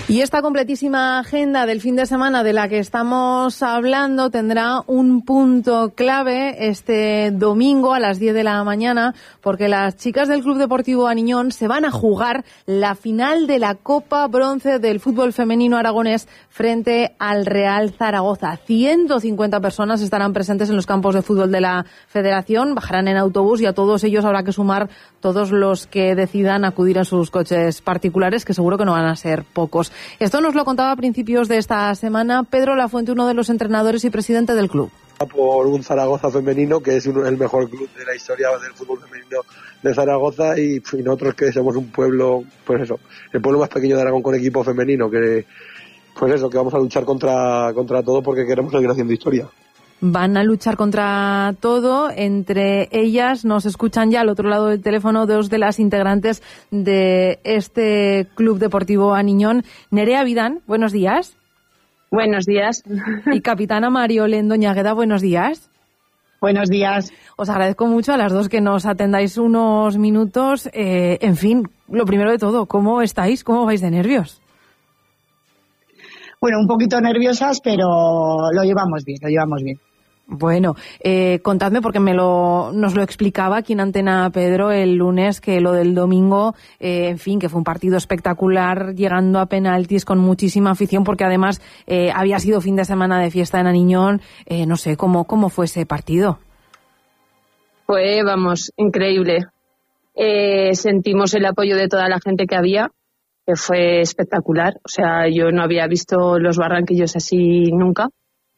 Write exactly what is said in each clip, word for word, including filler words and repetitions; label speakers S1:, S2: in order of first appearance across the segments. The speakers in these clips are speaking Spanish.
S1: Y esta completísima agenda del fin de semana de la que estamos hablando tendrá un punto clave este domingo a las diez de la mañana, porque las chicas del Club Deportivo Aniñón se van a jugar la final de la Copa Bronce del fútbol femenino aragonés frente al Real Zaragoza. ciento cincuenta personas estarán presentes en los campos de fútbol de la Federación, bajarán en autobús y a todos ellos habrá que sumar todos los que decidan acudir en sus coches particulares, que seguro que no van a ser pocos. Esto nos lo contaba a principios de esta semana Pedro Lafuente, uno de los entrenadores y presidente del club.
S2: Por un Zaragoza femenino, que es uno, el mejor club de la historia del fútbol femenino de Zaragoza, y, y nosotros que somos un pueblo, pues eso, el pueblo más pequeño de Aragón con equipo femenino, que pues eso, que vamos a luchar contra, contra todo porque queremos seguir haciendo historia.
S1: Van a luchar contra todo. Entre ellas nos escuchan ya al otro lado del teléfono dos de las integrantes de este Club Deportivo Aniñón. Nerea Vidán, buenos días.
S3: Buenos días.
S1: Y capitana Mario Lendoñagueda, buenos días.
S3: Buenos días.
S1: Os agradezco mucho a las dos que nos atendáis unos minutos. Eh, en fin, lo primero de todo, ¿cómo estáis? ¿Cómo vais de nervios?
S3: Bueno, un poquito nerviosas, pero lo llevamos bien, lo llevamos bien.
S1: Bueno, eh, contadme, porque me lo, nos lo explicaba aquí en Antena Pedro el lunes, que lo del domingo, eh, en fin, que fue un partido espectacular, llegando a penaltis con muchísima afición, porque además eh, había sido fin de semana de fiesta en Aniñón. Eh, no sé, ¿cómo, cómo fue ese partido?
S3: Fue, vamos, increíble. Eh, sentimos el apoyo de toda la gente que había, que fue espectacular. O sea, yo no había visto los barranquillos así nunca.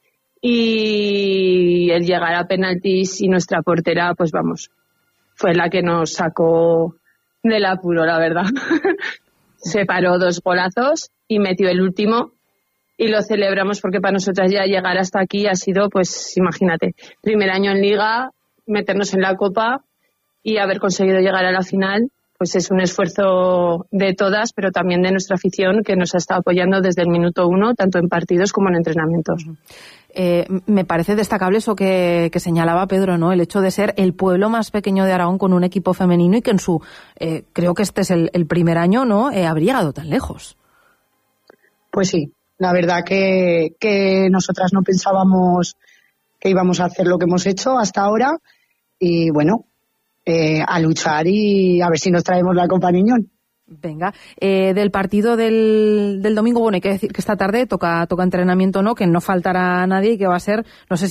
S3: Y el llegar a penaltis y nuestra portera, pues vamos, fue la que nos sacó del apuro, la verdad. Se paró dos golazos y metió el último y lo celebramos porque para nosotras ya llegar hasta aquí ha sido, pues imagínate, primer año en Liga, meternos en la Copa y haber conseguido llegar a la final, pues es un esfuerzo de todas, pero también de nuestra afición, que nos ha estado apoyando desde el minuto uno, tanto en partidos como en entrenamientos.
S1: Eh, me parece destacable eso que, que señalaba Pedro, ¿no? El hecho de ser el pueblo más pequeño de Aragón con un equipo femenino y que en su, eh, creo que este es el, el primer año, ¿no? Eh, habría llegado tan lejos.
S3: Pues sí, la verdad que, que nosotras no pensábamos que íbamos a hacer lo que hemos hecho hasta ahora y bueno, eh, a luchar y a ver si nos traemos la Copa Niñón.
S1: Venga, eh, del partido del, del domingo, bueno, hay que decir que esta tarde toca, toca entrenamiento, ¿no? Que no faltará nadie y que va a ser, no sé si